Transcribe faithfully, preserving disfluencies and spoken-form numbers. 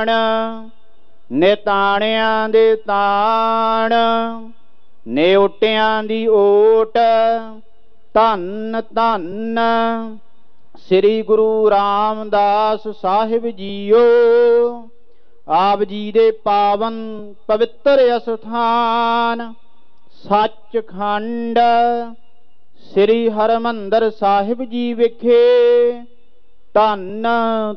ਤਾਣ, ਨਿਤਾਣਿਆਂ ਦੇ ਤਾਣ, ਨਿਉਟਿਆਂ ਦੀ ਓਟ। ਧੰਨ ਧੰਨ ਸ੍ਰੀ ਗੁਰੂ ਰਾਮਦਾਸ ਸਾਹਿਬ ਜੀਓ। ਆਪ ਜੀ ਦੇ ਪਾਵਨ ਪਵਿੱਤਰ ਅਸਥਾਨ ਸੱਚਖੰਡ ਸ੍ਰੀ ਹਰਿਮੰਦਰ ਸਾਹਿਬ ਜੀ ਵਿਖੇ ਧੰਨ